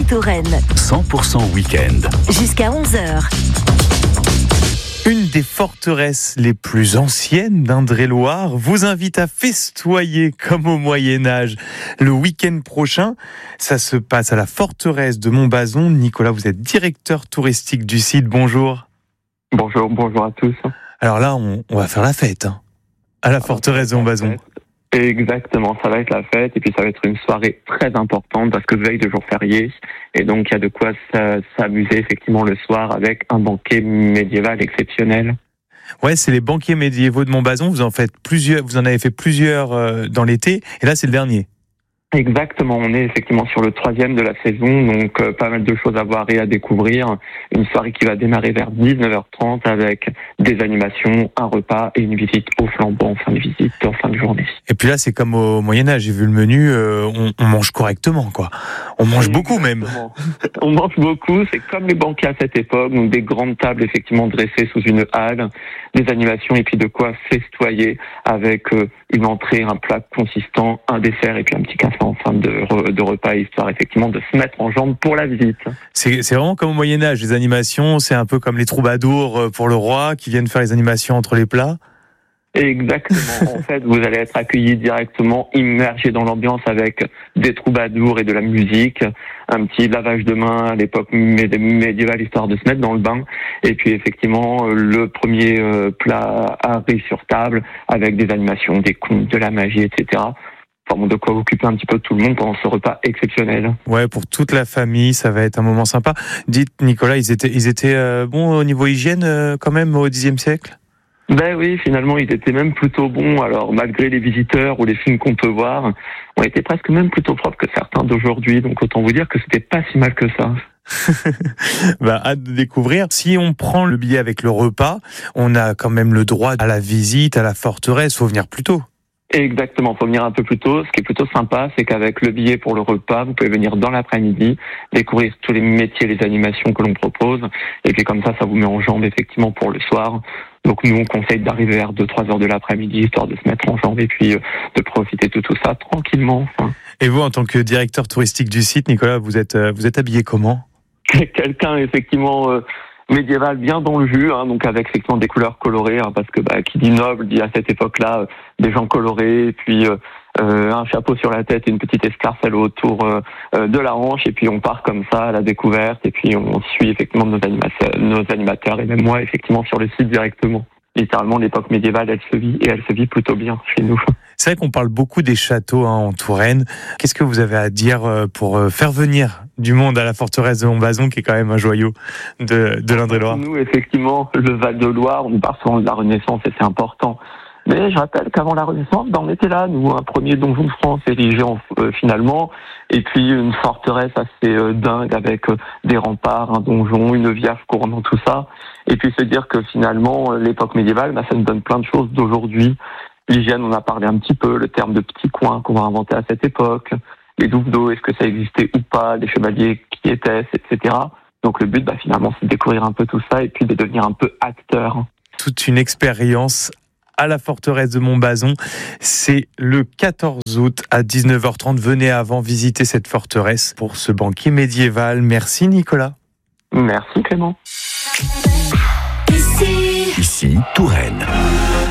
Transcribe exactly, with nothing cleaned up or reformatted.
Touraine. cent pour cent week-end. Jusqu'à onze heures. Une des forteresses les plus anciennes d'Indre-et-Loire vous invite à festoyer comme au Moyen-Âge. Le week-end prochain, ça se passe à la forteresse de Montbazon. Nicolas, vous êtes directeur touristique du site. Bonjour. Bonjour, bonjour à tous. Alors là, on, on va faire la fête, hein, à la forteresse de Montbazon. Exactement, ça va être la fête et puis ça va être une soirée très importante parce que veille de jour férié et donc il y a de quoi s'amuser effectivement le soir avec un banquet médiéval exceptionnel. Ouais, c'est les banquets médiévaux de Montbazon. Vous en faites plusieurs, vous en avez fait plusieurs euh, dans l'été et là c'est le dernier. Exactement, on est effectivement sur le troisième de la saison, donc euh, pas mal de choses à voir et à découvrir. Une soirée qui va démarrer vers dix-neuf heures trente avec des animations, un repas et une visite au flambeau en fin de visite, en fin de journée. Et puis là, c'est comme au Moyen-Âge, j'ai vu le menu, euh, on, on mange correctement, quoi. On mange beaucoup même. On mange beaucoup, c'est comme les banquets à cette époque, donc des grandes tables effectivement dressées sous une halle, des animations et puis de quoi festoyer avec euh, une entrée, un plat consistant, un dessert et puis un petit café en fin de, re, de repas, histoire effectivement de se mettre en jambe pour la visite. C'est, c'est vraiment comme au Moyen-Âge, les animations, c'est un peu comme les troubadours pour le roi qui viennent faire les animations entre les plats. Exactement. En fait, vous allez être accueillis directement, immergés dans l'ambiance avec des troubadours et de la musique, un petit lavage de main à l'époque médiévale, histoire de se mettre dans le bain. Et puis effectivement, le premier plat arrive sur table avec des animations, des contes, de la magie, et cetera. Enfin, de quoi occuper un petit peu tout le monde pendant ce repas exceptionnel. Ouais, pour toute la famille, ça va être un moment sympa. Dites, Nicolas, ils étaient, ils étaient euh, bons au niveau hygiène euh, quand même au dixième siècle ? Ben oui, finalement, ils étaient même plutôt bons. Alors, malgré les visiteurs ou les films qu'on peut voir, on était presque même plutôt propres que certains d'aujourd'hui. Donc, autant vous dire que c'était pas si mal que ça. bah, hâte de découvrir. Si on prend le billet avec le repas, on a quand même le droit à la visite, à la forteresse. Faut venir plus tôt. Exactement, faut venir un peu plus tôt. Ce qui est plutôt sympa, c'est qu'avec le billet pour le repas, vous pouvez venir dans l'après-midi, découvrir tous les métiers, les animations que l'on propose, et puis comme ça, ça vous met en jambe effectivement pour le soir. Donc nous, on conseille d'arriver vers deux trois heures de l'après-midi, histoire de se mettre en jambe et puis euh, de profiter de tout ça tranquillement. Enfin. Et vous, en tant que directeur touristique du site, Nicolas, vous êtes vous êtes habillé comment ? Quelqu'un effectivement euh, médiéval bien dans le jus, hein, donc avec effectivement des couleurs colorées, hein, parce que bah, qui dit noble dit à cette époque-là euh, des gens colorés, et puis euh, euh, un chapeau sur la tête et une petite escarcelle autour euh, de la hanche, et puis on part comme ça à la découverte, et puis on suit effectivement nos animateurs, nos animateurs et même moi effectivement sur le site directement. Littéralement, l'époque médiévale, elle se vit et elle se vit plutôt bien chez nous. C'est vrai qu'on parle beaucoup des châteaux hein, en Touraine. Qu'est-ce que vous avez à dire pour faire venir du monde à la forteresse de Montbazon, qui est quand même un joyau de, de l'Indre-et-Loire ? Nous, effectivement, le Val-de-Loire, on parle souvent de la Renaissance et c'est important. Mais je rappelle qu'avant la Renaissance, ben, on était là, nous, un premier donjon de France érigé en, euh, finalement, et puis une forteresse assez euh, dingue avec euh, des remparts, un donjon, une vierge couronnant tout ça. Et puis se dire que finalement, l'époque médiévale, ben, ça nous donne plein de choses d'aujourd'hui. L'hygiène, on a parlé un petit peu, le terme de petit coin qu'on va inventer à cette époque, les douves d'eau, est-ce que ça existait ou pas, les chevaliers qui étaient, et cetera. Donc le but, ben, finalement, c'est de découvrir un peu tout ça et puis de devenir un peu acteur. Toute une expérience à la forteresse de Montbazon. C'est le quatorze août à dix-neuf heures trente. Venez avant visiter cette forteresse pour ce banquet médiéval. Merci Nicolas. Merci Clément. Ici, Ici, Touraine.